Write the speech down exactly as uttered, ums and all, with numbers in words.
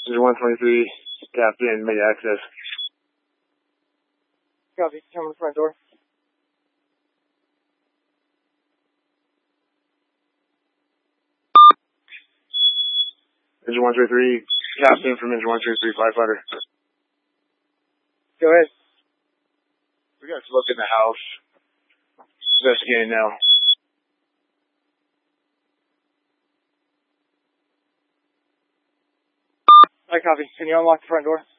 Engine one twenty-three, Captain, made access. Copy. Come on the front door. Engine one twenty-three, Captain from Engine one twenty-three, firefighter. Go ahead. We got smoke in the house. Investigating now. I copy. Can you unlock the front door?